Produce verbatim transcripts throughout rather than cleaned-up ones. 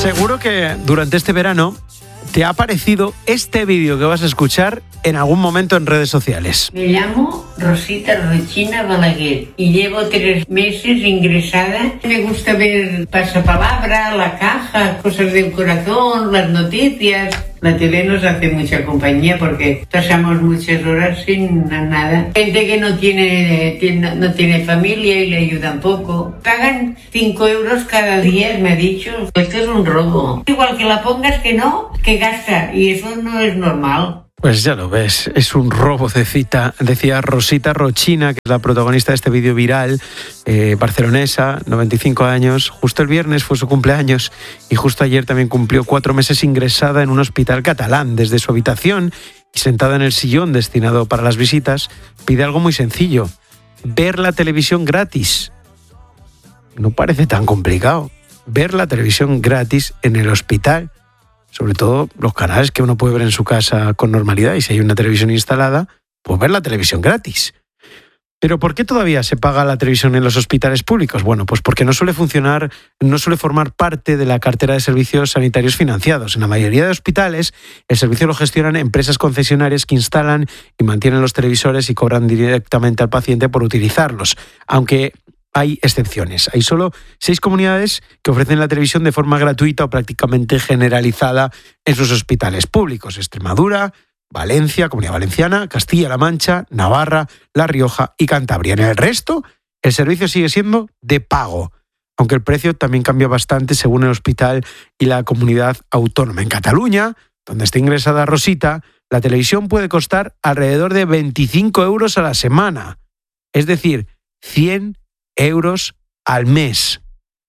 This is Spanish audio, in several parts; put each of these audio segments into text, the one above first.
Seguro que durante este verano te ha aparecido este vídeo que vas a escuchar en algún momento en redes sociales. Me llamo Rosita Rochina Balaguer y llevo tres meses ingresada. Me gusta ver Pasapalabra, La Caja, Cosas del Corazón, las noticias. La tele nos hace mucha compañía porque pasamos muchas horas sin nada. Gente que no tiene, tiene, no tiene familia y le ayudan poco. Pagan cinco euros cada día, me ha dicho. Esto es un robo. Igual que la pongas que no, que gasta. Y eso no es normal. Pues ya lo ves, es un robo de cita, decía Rosita Rochina, que es la protagonista de este vídeo viral, eh, barcelonesa, noventa y cinco años. Justo el viernes fue su cumpleaños y justo ayer también cumplió cuatro meses ingresada en un hospital catalán. Desde su habitación y sentada en el sillón destinado para las visitas, pide algo muy sencillo: ver la televisión gratis. No parece tan complicado, ver la televisión gratis en el hospital. Sobre todo los canales que uno puede ver en su casa con normalidad, y si hay una televisión instalada, pues ver la televisión gratis. Pero ¿por qué todavía se paga la televisión en los hospitales públicos? Bueno, pues porque no suele funcionar, no suele formar parte de la cartera de servicios sanitarios financiados. En la mayoría de hospitales, el servicio lo gestionan empresas concesionarias que instalan y mantienen los televisores y cobran directamente al paciente por utilizarlos. Aunque hay excepciones. Hay solo seis comunidades que ofrecen la televisión de forma gratuita o prácticamente generalizada en sus hospitales públicos: Extremadura, Valencia, Comunidad Valenciana, Castilla-La Mancha, Navarra, La Rioja y Cantabria. En el resto, el servicio sigue siendo de pago, aunque el precio también cambia bastante según el hospital y la comunidad autónoma. En Cataluña, donde está ingresada Rosita, la televisión puede costar alrededor de veinticinco euros a la semana, es decir, cien euros al mes.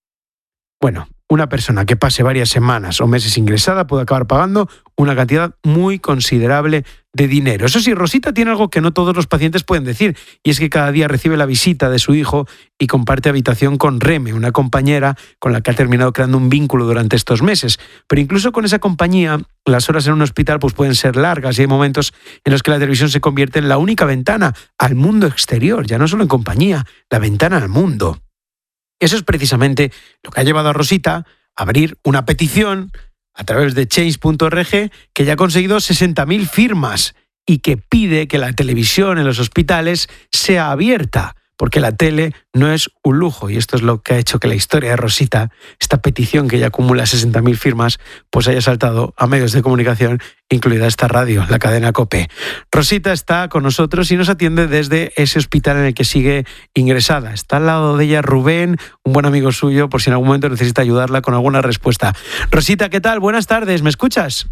Bueno, una persona que pase varias semanas o meses ingresada puede acabar pagando una cantidad muy considerable de dinero. Eso sí, Rosita tiene algo que no todos los pacientes pueden decir, y es que cada día recibe la visita de su hijo y comparte habitación con Reme, una compañera con la que ha terminado creando un vínculo durante estos meses. Pero incluso con esa compañía, las horas en un hospital pues pueden ser largas y hay momentos en los que la televisión se convierte en la única ventana al mundo exterior, ya no solo en compañía, la ventana al mundo. Eso es precisamente lo que ha llevado a Rosita a abrir una petición a través de change punto org que ya ha conseguido sesenta mil firmas y que pide que la televisión en los hospitales sea abierta, porque la tele no es un lujo, y esto es lo que ha hecho que la historia de Rosita, esta petición que ya acumula sesenta mil firmas, pues haya saltado a medios de comunicación, incluida esta radio, la cadena COPE. Rosita está con nosotros y nos atiende desde ese hospital en el que sigue ingresada. Está al lado de ella Rubén, un buen amigo suyo, por si en algún momento necesita ayudarla con alguna respuesta. Rosita, ¿qué tal? Buenas tardes, ¿me escuchas?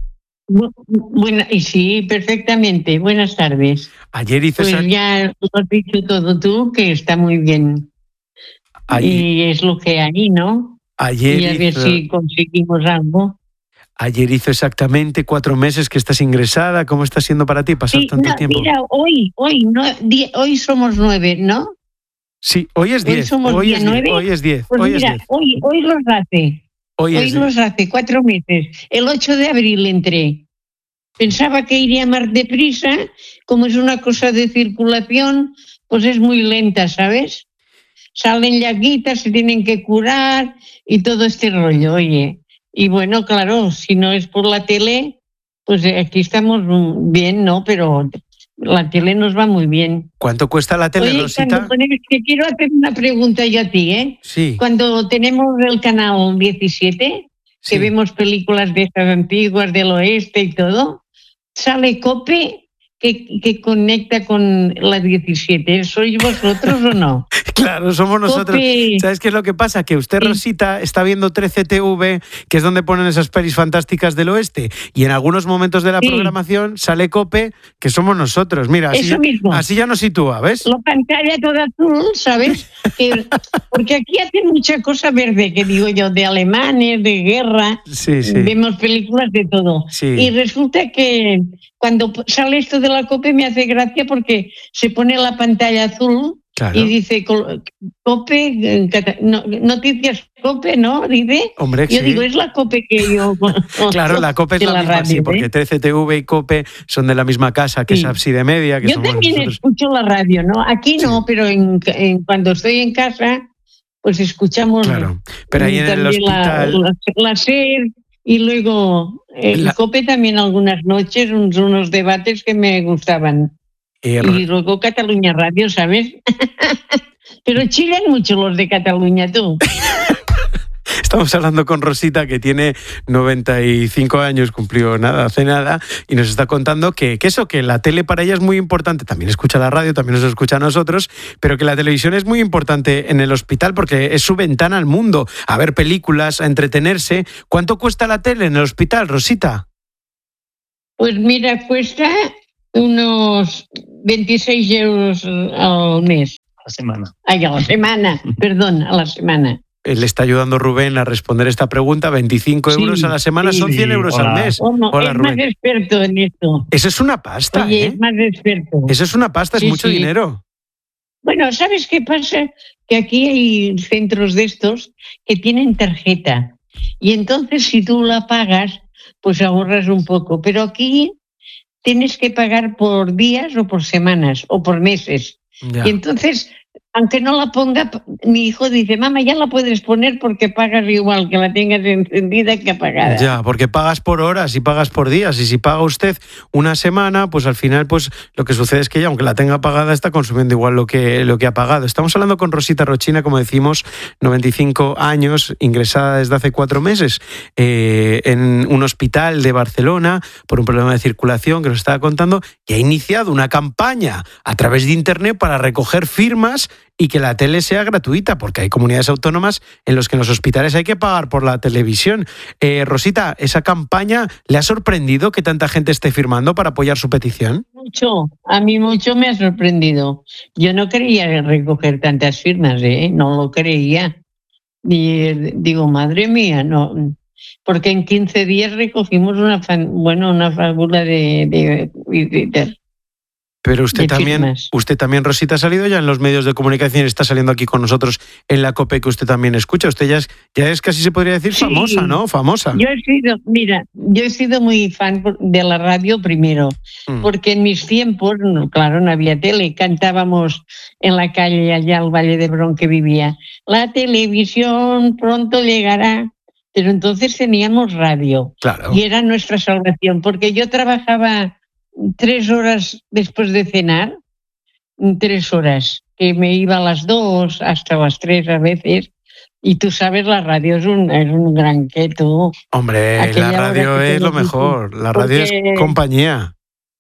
Bueno, sí, perfectamente. Buenas tardes. Ayer hizo Pues esa... ya lo has dicho todo tú, que está muy bien. Ayer... Y es lo que hay, ¿no? Ayer y a ver hizo... si conseguimos algo. Ayer hizo exactamente cuatro meses que estás ingresada. ¿Cómo está siendo para ti pasar sí, tanto no, tiempo? Mira, hoy, hoy, no, die, hoy somos nueve, ¿no? Sí, hoy es diez. Hoy, hoy, es nueve. hoy es diez. Pues hoy mira, es diez. Hoy, hoy los hace. Hoy, hoy es los diez. hace cuatro meses. El ocho de abril entré. Pensaba que iría más deprisa, como es una cosa de circulación, pues es muy lenta, ¿sabes? Salen llaguitas, se tienen que curar y todo este rollo, oye. Y bueno, claro, si no es por la tele, pues aquí estamos bien, ¿no? Pero la tele nos va muy bien. ¿Cuánto cuesta la tele, oye, Rosita? Ponemos, te quiero hacer una pregunta yo a ti, ¿eh? Sí. Cuando tenemos el canal diecisiete, sí, que vemos películas de estas antiguas, del oeste y todo, sale COPE que, que conecta con la diecisiete. ¿Sois vosotros o no? Claro, somos nosotros. COPE. ¿Sabes qué es lo que pasa? Que usted, Rosita, está viendo trece T V, que es donde ponen esas pelis fantásticas del oeste, y en algunos momentos de la sí. programación sale COPE, que somos nosotros. Mira, así, Eso mismo. Ya, así ya nos sitúa, ¿ves? La pantalla toda azul, ¿sabes? Que, porque aquí hacen mucha cosa verde, que digo yo, de alemanes, de guerra. Sí, sí. Vemos películas de todo. Sí. Y resulta que cuando sale esto de la COPE me hace gracia porque se pone la pantalla azul. Claro. Y dice, COPE, noticias COPE, ¿no? Dice. Hombre, yo sí. digo, es la COPE que yo... Claro, la COPE es la, la misma, radio, sí, porque ¿eh? trece T V y COPE son de la misma casa, que sí. es Ábside Media. Que yo también nosotros. escucho la radio, ¿no? Aquí no, sí. pero en, en, cuando estoy en casa, pues escuchamos claro. Pero ahí en el hospital... la, la, la SER y luego el la... COPE también algunas noches, unos, unos debates que me gustaban. Eh, y luego Cataluña Radio, ¿sabes? Pero chillan mucho los de Cataluña, tú. Estamos hablando con Rosita, que tiene noventa y cinco años, cumplió nada, hace nada, y nos está contando que, que eso, que la tele para ella es muy importante. También escucha la radio, también nos escucha a nosotros, pero que la televisión es muy importante en el hospital porque es su ventana al mundo, a ver películas, a entretenerse. ¿Cuánto cuesta la tele en el hospital, Rosita? Pues mira, cuesta unos veintiséis euros al mes. A la semana. Ay, a la semana, perdón, a la semana. Le está ayudando Rubén a responder esta pregunta. veinticinco euros sí, a la semana sí, son cien euros hola. al mes. Oh, no, Hola, es Rubén. Más experto en esto. Eso es una pasta, Oye, ¿eh? es más experto. Eso es una pasta, sí, es mucho sí. dinero. Bueno, ¿sabes qué pasa? Que aquí hay centros de estos que tienen tarjeta. Y entonces si tú la pagas, pues ahorras un poco. Pero aquí tienes que pagar por días o por semanas o por meses. Ya. Y entonces... aunque no la ponga, mi hijo dice, mamá, ya la puedes poner porque pagas igual, que la tengas encendida que apagada. Ya, porque pagas por horas y pagas por días. Y si paga usted una semana, pues al final pues lo que sucede es que ella, aunque la tenga pagada, está consumiendo igual lo que, lo que ha pagado. Estamos hablando con Rosita Rochina, como decimos, noventa y cinco años, ingresada desde hace cuatro meses eh, en un hospital de Barcelona por un problema de circulación que nos estaba contando, y ha iniciado una campaña a través de internet para recoger firmas y que la tele sea gratuita, porque hay comunidades autónomas en las que en los hospitales hay que pagar por la televisión. Eh, Rosita, ¿esa campaña le ha sorprendido que tanta gente esté firmando para apoyar su petición? Mucho, a mí mucho me ha sorprendido. Yo no creía recoger tantas firmas, ¿eh? No lo creía. Y digo, madre mía, no, porque en quince días recogimos una, bueno, una fábula de... de, de, de Pero usted también, usted también, Rosita, ha salido ya en los medios de comunicación, está saliendo aquí con nosotros en la COPE, que usted también escucha. Usted ya es, ya es casi se podría decir sí, famosa, ¿no? Famosa. Yo he sido, mira, yo he sido muy fan de la radio primero, mm. porque en mis tiempos, claro, no había tele, cantábamos en la calle allá al Valle de Brón que vivía. La televisión pronto llegará. Pero entonces teníamos radio. Claro. Y era nuestra salvación, porque yo trabajaba tres horas después de cenar, tres horas, que me iba a las dos hasta las tres a veces, y tú sabes, la radio es un, es un gran queso. Hombre, Aquella la radio es lo mejor, la radio porque... es compañía.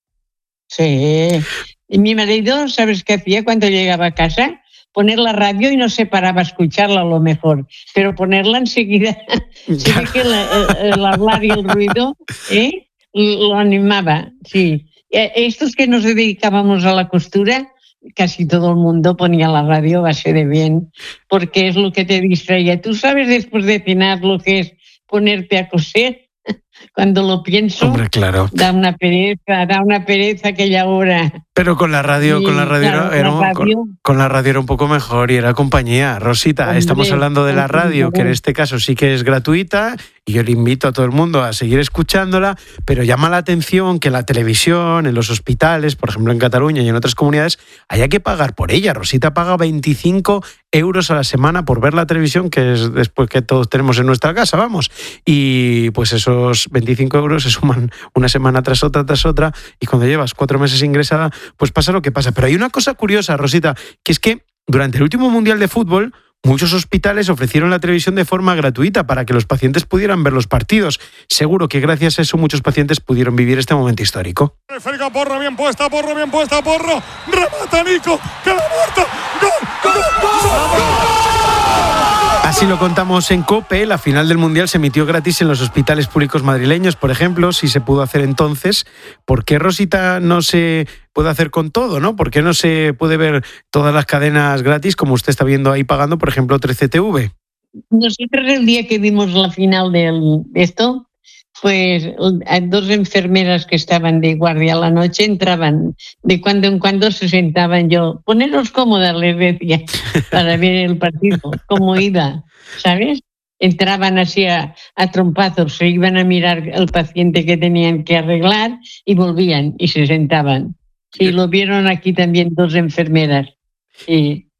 Sí, y mi marido, ¿sabes qué hacía cuando llegaba a casa? Poner la radio y no se paraba a escucharla a lo mejor, pero ponerla enseguida, se ve que el, el, el hablar y el ruido, ¿eh? Lo animaba, sí. Estos que nos dedicábamos a la costura, casi todo el mundo ponía la radio a base de bien, porque es lo que te distraía. ¿Tú sabes después de cenar lo que es ponerte a coser? Cuando lo pienso, hombre, claro. da una pereza, da una pereza aquella hora. Pero con la radio, sí, con la radio, claro, era, la radio con, con la radio era un poco mejor y era compañía. Rosita, hombre, estamos hablando de la radio, que en este caso sí que es gratuita, y yo le invito a todo el mundo a seguir escuchándola, pero llama la atención que en la televisión, en los hospitales, por ejemplo en Cataluña y en otras comunidades, haya que pagar por ella. Rosita paga veinticinco euros a la semana por ver la televisión, que es después que todos tenemos en nuestra casa, vamos. Y pues esos veinticinco euros se suman una semana tras otra, tras otra, y cuando llevas cuatro meses ingresada, pues pasa lo que pasa. Pero hay una cosa curiosa, Rosita, que es que durante el último Mundial de Fútbol, muchos hospitales ofrecieron la televisión de forma gratuita para que los pacientes pudieran ver los partidos. Seguro que gracias a eso muchos pacientes pudieron vivir este momento histórico. Férica, Porro, bien puesta, Porro, bien puesta, Porro. Remata Nico, queda muerto. ¡Gol, gol, gol! Así lo contamos en COPE. La final del Mundial se emitió gratis en los hospitales públicos madrileños, por ejemplo, si se pudo hacer entonces. ¿Por qué, Rosita, no se puede hacer con todo, no? ¿Por qué no se puede ver todas las cadenas gratis, como usted está viendo ahí pagando, por ejemplo, trece T V? Nosotros el día que vimos la final de esto, pues dos enfermeras que estaban de guardia a la noche entraban, de cuando en cuando se sentaban. Yo, poneros cómodas, les decía, para ver el partido, cómo iba, ¿sabes? Entraban así a, a trompazos, se iban a mirar al paciente que tenían que arreglar y volvían y se sentaban. Sí, lo vieron aquí también dos enfermeras. Sí.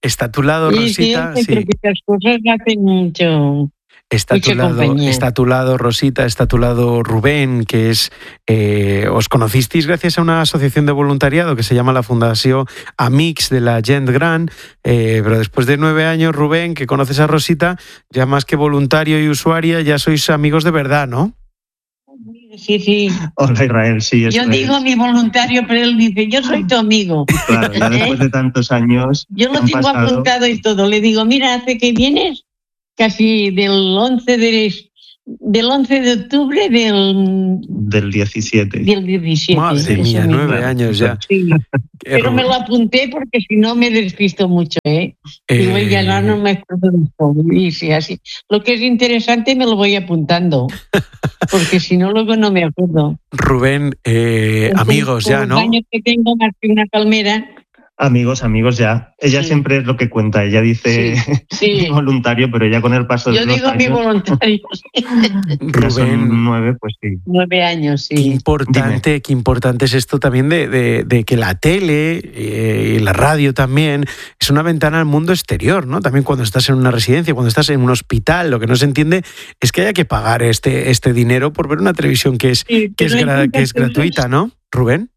Está a tu lado, Sí, Rosita. sí, Sí. creo que estas cosas hacen mucho. Está a, tu Mucha lado, compañía. está a tu lado, Rosita, está a tu lado Rubén, que es, eh, os conocisteis gracias a una asociación de voluntariado que se llama la Fundació Amics de la Gent Gran, eh, pero después de nueve años, Rubén, que conoces a Rosita, ya más que voluntario y usuaria, ya sois amigos de verdad, ¿no? Sí, sí. Hola, Israel, sí, eso Yo digo es. mi voluntario, pero él dice, yo soy tu amigo. Claro, ya después de tantos años Yo lo han tengo pasado, apuntado y todo. Le digo, mira, hace que vienes casi del once de, del once de octubre del, del diecisiete. del diecisiete. Madre eso mía, mismo. nueve años ya. Sí. Eh, Pero me Rubén, lo apunté porque si no me despisto mucho, ¿eh? Digo, eh, ya no, no me acuerdo de todo. Y sí, así. Lo que es interesante me lo voy apuntando, porque si no luego no me acuerdo. Rubén, eh, Entonces, amigos por ya, los ¿no? años que tengo más que una palmera. Amigos, amigos ya. Ella Sí. siempre es lo que cuenta. Ella dice Sí. voluntario, pero ya con el paso de Yo los digo mi años, voluntario. ya son Rubén, nueve, pues sí. Nueve años, qué sí. importante, qué importante es esto también de, de- de que la tele eh, y la radio también es una ventana al mundo exterior, ¿no? También cuando estás en una residencia, cuando estás en un hospital, lo que no se entiende es que haya que pagar este, este dinero por ver una televisión que es, Sí, que es, pero gra- hay que es tantas gratuita, cosas. ¿no? Rubén.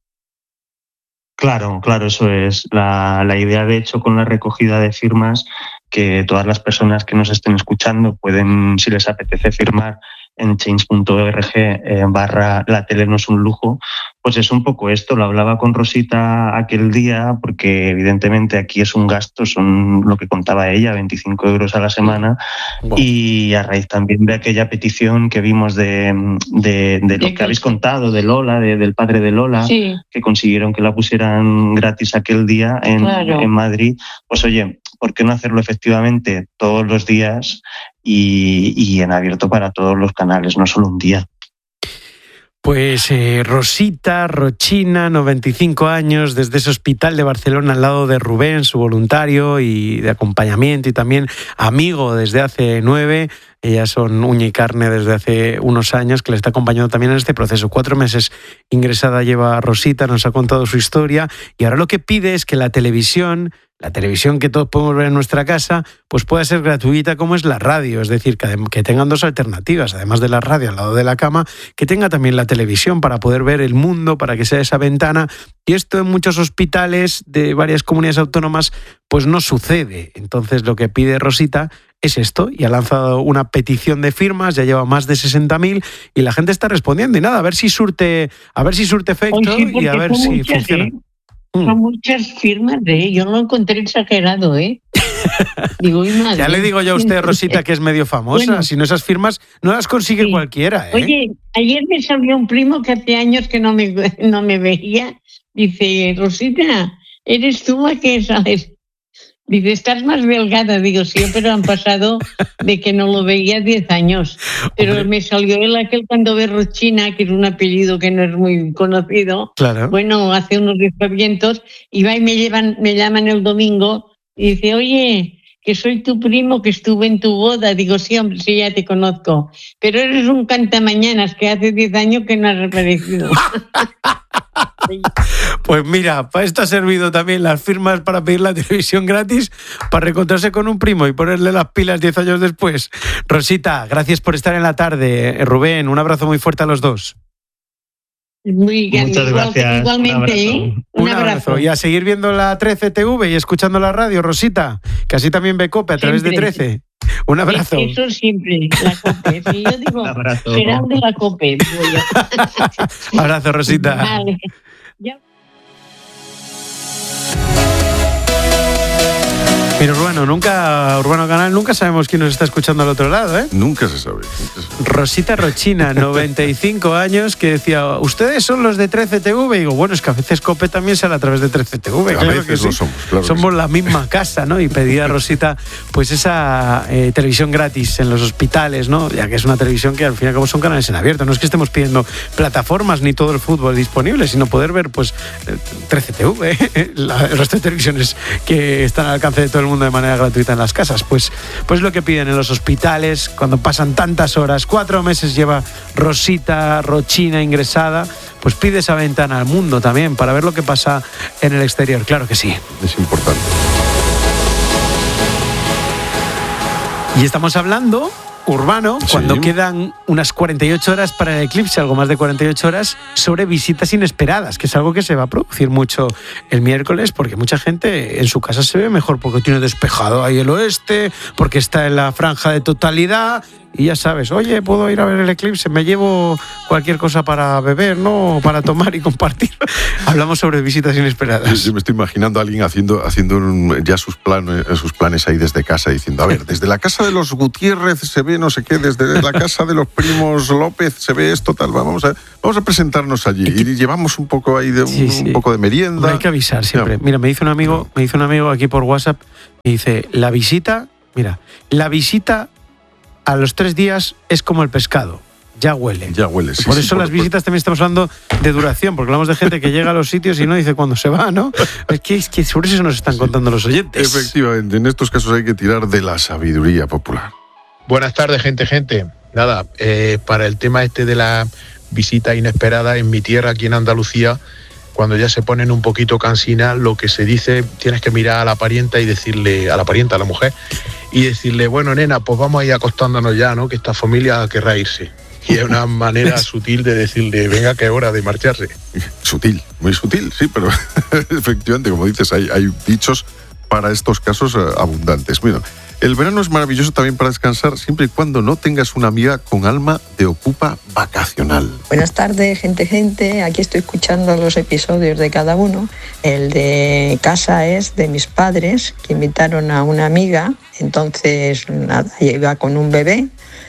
Claro, claro, eso es. La, la idea, de hecho, con la recogida de firmas, que todas las personas que nos estén escuchando pueden, si les apetece, firmar en change punto org eh, barra la tele no es un lujo, pues es un poco esto. Lo hablaba con Rosita aquel día, porque evidentemente aquí es un gasto, son lo que contaba ella, veinticinco euros a la semana, Wow. y a raíz también de aquella petición que vimos de, de, de lo De que habéis contado, de Lola, de, del padre de Lola, Sí, que consiguieron que la pusieran gratis aquel día en, Claro. en Madrid, pues oye, ¿por qué no hacerlo efectivamente todos los días y, y en abierto para todos los canales, no solo un día? Pues eh, Rosita Rochina, noventa y cinco años, desde ese hospital de Barcelona al lado de Rubén, su voluntario y de acompañamiento y también amigo desde hace nueve. Ellas son uña y carne desde hace unos años, que le está acompañando también en este proceso. Cuatro meses ingresada lleva Rosita, nos ha contado su historia y ahora lo que pide es que la televisión, la televisión que todos podemos ver en nuestra casa, pues pueda ser gratuita como es la radio. Es decir, que, que tengan dos alternativas, además de la radio al lado de la cama, que tenga también la televisión para poder ver el mundo, para que sea esa ventana. Y esto en muchos hospitales de varias comunidades autónomas pues no sucede. Entonces lo que pide Rosita es esto, y ha lanzado una petición de firmas, ya lleva más de sesenta mil y la gente está respondiendo y nada, a ver si surte, a ver si surte efecto Hoy sí, y a porque ver son si muchas, funciona. ¿eh? Mm. Son muchas firmas de yo lo encontré exagerado, ¿eh? Digo, uy, madre. Ya le digo yo a usted, Rosita, que es medio famosa, Bueno. si no esas firmas no las consigue Sí. cualquiera, ¿eh? Oye, ayer me salió un primo que hace años que no me, no me veía. Dice, Rosita, ¿eres tú la que sales? Dice, estás más delgada. Digo, sí, pero han pasado de que no lo veía diez años. Pero Hombre. me salió él aquel cuando ve Rochina, que es un apellido que no es muy conocido. Claro. Bueno, hace unos despavientos y va y me llevan, me llaman el domingo y dice, oye, que soy tu primo, que estuve en tu boda. Digo, sí, hombre, sí, ya te conozco. Pero eres un cantamañanas que hace diez años que no has aparecido. Pues mira, para esto ha servido también las firmas para pedir la televisión gratis, para reencontrarse con un primo y ponerle las pilas diez años después. Rosita, gracias por estar en la tarde. Rubén, un abrazo muy fuerte a los dos. Muy grande. Muchas Igual- gracias. Igualmente, Un abrazo. ¿eh? Un, Un abrazo. abrazo. Y a seguir viendo la trece T V y escuchando la radio, Rosita, que así también ve COPE a través de Siempre. trece. Un abrazo. Eso siempre, la COPE. Si yo digo, Un abrazo. será de la COPE. Digo yo. Abrazo, Rosita. Vale. Ya. Mira, Urbano, nunca, Urbano Canal, nunca sabemos quién nos está escuchando al otro lado, ¿eh? Nunca se sabe. Nunca se sabe. Rosita Rochina, noventa y cinco años, que decía, ¿ustedes son los de trece T V? Y digo, bueno, es que a veces COPE también sale a través de trece T V. A claro veces que sí. lo somos, claro que Somos sí. la misma casa, ¿no? Y pedía a Rosita, pues esa eh, televisión gratis en los hospitales, ¿no? Ya que es una televisión que al fin y al cabo son canales en abierto. No es que estemos pidiendo plataformas ni todo el fútbol disponible, sino poder ver, pues, eh, trece T V, ¿eh? La- el resto de televisiones que están al alcance de todo el mundo de manera gratuita en las casas. Pues, pues lo que piden en los hospitales, cuando pasan tantas horas, cuatro meses lleva Rosita Rochina ingresada, pues pide esa ventana al mundo también para ver lo que pasa en el exterior. Claro que sí. Es importante. Y estamos hablando, Urbano, Sí. cuando quedan unas cuarenta y ocho horas para el eclipse, algo más de cuarenta y ocho horas, sobre visitas inesperadas, que es algo que se va a producir mucho el miércoles, porque mucha gente en su casa se ve mejor porque tiene despejado ahí el oeste, porque está en la franja de totalidad. Y ya sabes, oye, puedo ir a ver el eclipse, me llevo cualquier cosa para beber, ¿no? Para tomar y compartir. Hablamos sobre visitas inesperadas. Yo me estoy imaginando a alguien haciendo, haciendo un- ya sus planes, sus planes ahí desde casa, diciendo, a ver, desde la casa de los Gutiérrez se ve no sé qué, desde la casa de los primos López se ve esto, tal, vamos a, vamos a presentarnos allí. Y llevamos un poco ahí de un, Sí, sí. un poco de merienda. Hay que avisar siempre. Ya. Mira, me dice un amigo, me dice un amigo aquí por WhatsApp, y dice, la visita, mira, la visita a los tres días es como el pescado, ya huele. Ya huele, sí, Por sí, eso por- las por- visitas también estamos hablando de duración, porque hablamos de gente que llega a los sitios y no dice cuándo se va, ¿no? Es que, es que sobre eso nos están contando los oyentes. Efectivamente, en estos casos hay que tirar de la sabiduría popular. Buenas tardes, gente, gente. Nada, eh, para el tema este de la visita inesperada en mi tierra, aquí en Andalucía, cuando ya se ponen un poquito cansinas, lo que se dice, tienes que mirar a la parienta y decirle, a la parienta, a la mujer, y decirle, bueno, nena, pues vamos a ir acostándonos ya, ¿no? Que esta familia querrá irse. Y es una manera sutil de decirle, venga, que es hora de marcharse. Sutil, muy sutil, sí, pero efectivamente, como dices, hay, hay dichos para estos casos eh, abundantes. Mira, el verano es maravilloso también para descansar, siempre y cuando no tengas una amiga con alma de ocupa vacacional. Buenas tardes, gente, gente. Aquí estoy escuchando los episodios de cada uno. El de casa es de mis padres, que invitaron a una amiga. Entonces, nada, iba con un bebé.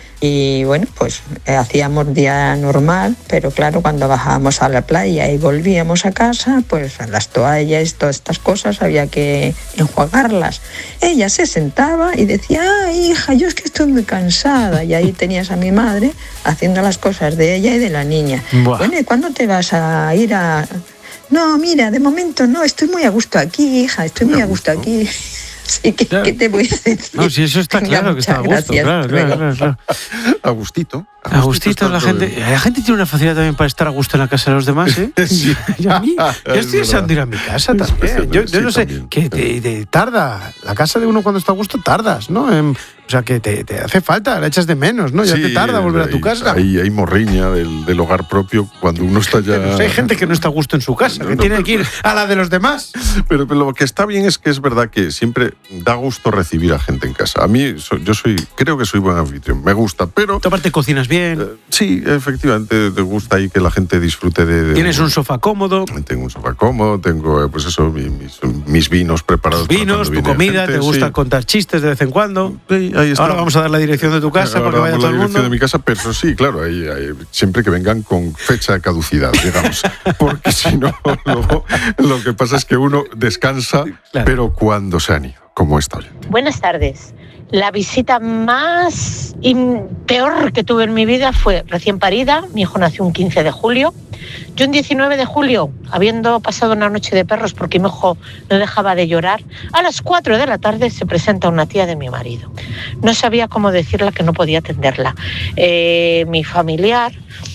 Y bueno, pues eh, hacíamos día normal, pero claro, cuando bajábamos a la playa y volvíamos a casa, pues las toallas y todas estas cosas había que enjuagarlas. Ella se sentaba y decía, ay, hija, yo es que estoy muy cansada. Y ahí tenías a mi madre haciendo las cosas de ella y de la niña. Buah. Bueno, ¿y cuándo te vas a ir a...? No, mira, de momento no, estoy muy a gusto aquí, hija, estoy muy a gusto aquí. Sí, ¿qué, Claro. ¿qué te voy a decir? No, si eso está Venga, claro que está a gusto, muchas gracias, claro, claro, luego. claro, claro. Agustito. Agustito, está la todo gente, bien. la gente tiene una facilidad también para estar a gusto en la casa de los demás, ¿eh? Sí. Yo, a mí, yo Es estoy verdad. deseando ir a mi casa Es también. verdad, Yo, yo sí, no sé, también. que te, te tarda. La casa de uno cuando está a gusto tardas, ¿no? Em, o sea, que te, te hace falta, la echas de menos, ¿no? Ya Sí, te tarda volver a tu hay- casa. Hay, hay morriña del, del hogar propio cuando uno está ya... Pero si hay gente que no está a gusto en su casa, No, que no, tiene pero- que ir a la de los demás. Pero, pero lo que está bien es que es verdad que siempre da gusto recibir a gente en casa. A mí, so- yo soy, creo que soy buen anfitrión, me gusta, pero... Tú aparte cocinas bien, eh, sí, efectivamente, te gusta ahí que la gente disfrute de... de tienes un sofá cómodo, Tengo un sofá cómodo, tengo, eh, pues eso, mi- mis, mis vinos preparados. para vinos, cuando tu viene comida, gente, te gusta sí. contar chistes de vez en cuando. Sí, ahí está. Ahora vamos a dar la dirección de tu casa Ahora para que vaya damos todo la el dirección mundo. de mi casa, pero sí, claro, ahí, ahí, siempre que vengan con fecha de caducidad, digamos. Porque si no, luego lo que pasa es que uno descansa, Claro. pero cuando se han ido, como esta oyente. Buenas tardes. La visita más y peor que tuve en mi vida fue recién parida. Mi hijo nació un quince de julio. Yo un diecinueve de julio, habiendo pasado una noche de perros porque mi hijo no dejaba de llorar, a las cuatro de la tarde se presenta una tía de mi marido. No sabía cómo decirle que no podía atenderla. Eh, mi familiar,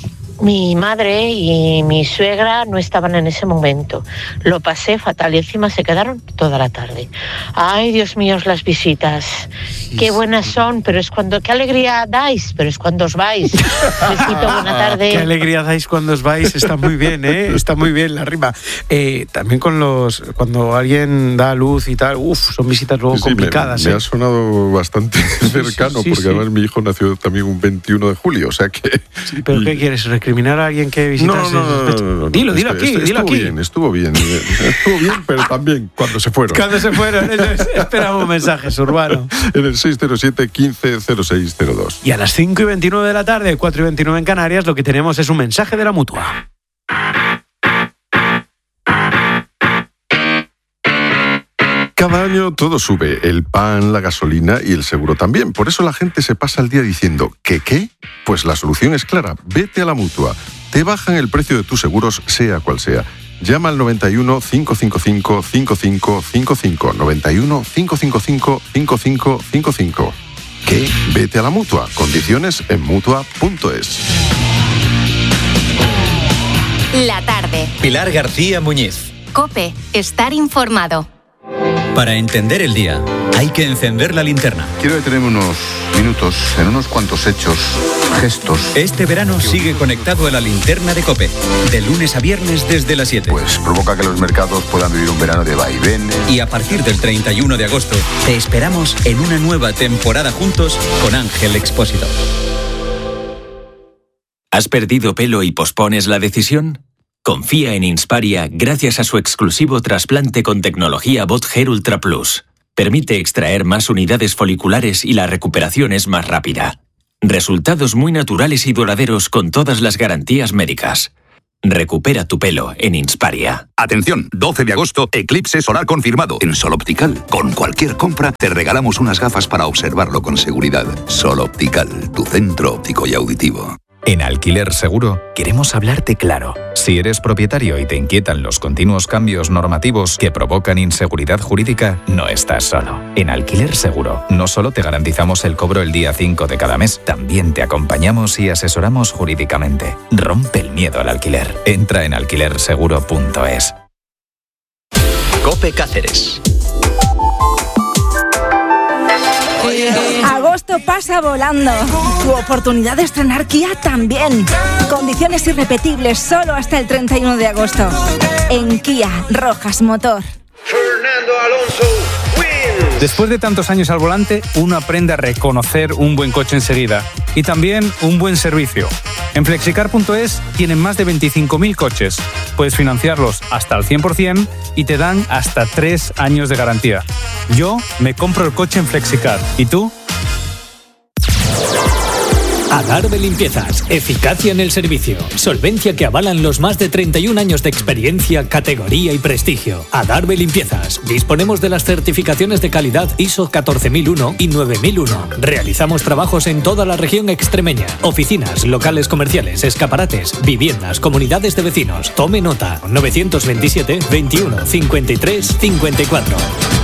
mi madre y mi suegra no estaban en ese momento. Lo pasé fatal y encima se quedaron toda la tarde. Ay, Dios mío, las visitas. Qué buenas son, pero es cuando... Qué alegría dais, pero es cuando os vais. Besito, buena tarde. Qué alegría dais cuando os vais, está muy bien, ¿eh? Está muy bien la rima. Eh, también con los... Cuando alguien da a luz y tal, uff, son visitas luego Sí, sí, complicadas, me, me ¿eh? ha sonado bastante cercano, sí, porque sí. además mi hijo nació también un veintiuno de julio, o sea que... ¿Pero y- qué quieres? ¿Recriminar a alguien que visitas? No, no, no, no, no, no. Dilo, dilo Este- aquí, este- dilo estuvo aquí. bien, estuvo bien, eh, estuvo bien, pero también cuando se fueron. Cuando se fueron, eso es. Esperamos mensajes, Urbano. En el seis cero siete, quince cero seis cero dos. Y a las cinco y veintinueve de la tarde, cuatro y veintinueve en Canarias, lo que tenemos es un mensaje de la Mutua. Cada año todo sube, el pan, la gasolina y el seguro también. Por eso la gente se pasa el día diciendo ¿qué qué? Pues la solución es clara, vete a la Mutua. Te bajan el precio de tus seguros, sea cual sea. Llama al noventa y uno, cinco cinco cinco, cinco cinco cinco cinco, noventa y uno, cinco cinco cinco, cinco cinco cinco cinco. ¿Qué? Vete a la Mutua. Condiciones en mutua punto es. La tarde. Pilar García Muñiz. COPE. Estar informado. Para entender el día, hay que encender la linterna. Quiero detenerme unos minutos en unos cuantos hechos, gestos. Este verano sigue conectado a la linterna de COPE, de lunes a viernes desde las siete. Pues provoca que los mercados puedan vivir un verano de vaivenes. Y a partir del treinta y uno de agosto, te esperamos en una nueva temporada juntos con Ángel Expósito. ¿Has perdido pelo y pospones la decisión? Confía en Insparia gracias a su exclusivo trasplante con tecnología Bot Hair Ultra Plus. Permite extraer más unidades foliculares y la recuperación es más rápida. Resultados muy naturales y duraderos con todas las garantías médicas. Recupera tu pelo en Insparia. Atención, doce de agosto, eclipse solar confirmado en Sol Optical. Con cualquier compra te regalamos unas gafas para observarlo con seguridad. Sol Optical, tu centro óptico y auditivo. En Alquiler Seguro queremos hablarte claro. Si eres propietario y te inquietan los continuos cambios normativos que provocan inseguridad jurídica, no estás solo. En Alquiler Seguro no solo te garantizamos el cobro el día cinco de cada mes, también te acompañamos y asesoramos jurídicamente. Rompe el miedo al alquiler. Entra en alquiler seguro punto es. COPE Cáceres. Agosto pasa volando. Tu oportunidad de estrenar Kia también. Condiciones irrepetibles solo hasta el treinta y uno de agosto. En Kia Rojas Motor. Fernando Alonso. Después de tantos años al volante, uno aprende a reconocer un buen coche enseguida. Y también un buen servicio. En flexicar punto es tienen más de veinticinco mil coches. Puedes financiarlos hasta al cien por ciento y te dan hasta tres años de garantía. Yo me compro el coche en Flexicar. ¿Y tú? Adarve Limpiezas, eficacia en el servicio, solvencia que avalan los más de treinta y un años de experiencia, categoría y prestigio. Adarve Limpiezas, disponemos de las certificaciones de calidad I S O catorce mil uno y nueve mil uno. Realizamos trabajos en toda la región extremeña, oficinas, locales comerciales, escaparates, viviendas, comunidades de vecinos. Tome nota, novecientos veintisiete, veintiuno, cincuenta y tres, cincuenta y cuatro.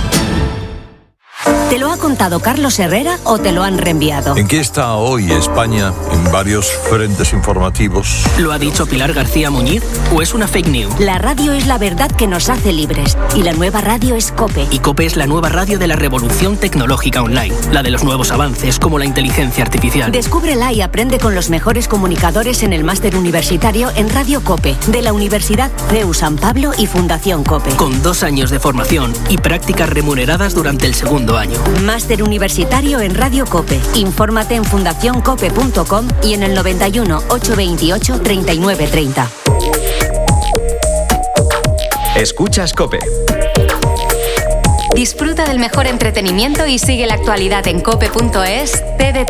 ¿Te lo ha contado Carlos Herrera o te lo han reenviado? ¿En qué está hoy España en varios frentes informativos? ¿Lo ha dicho Pilar García Muñiz o es una fake news? La radio es la verdad que nos hace libres y la nueva radio es COPE. Y COPE es la nueva radio de la revolución tecnológica online, la de los nuevos avances como la inteligencia artificial. Descúbrela y aprende con los mejores comunicadores en el máster universitario en Radio COPE de la Universidad C E U San Pablo y Fundación COPE. Con dos años de formación y prácticas remuneradas durante el segundo año. Máster universitario en Radio COPE. Infórmate en fundación cope punto com y en el noventa y uno, ochocientos veintiocho, treinta y nueve treinta. Escuchas COPE. Disfruta del mejor entretenimiento y sigue la actualidad en cope punto es, T D T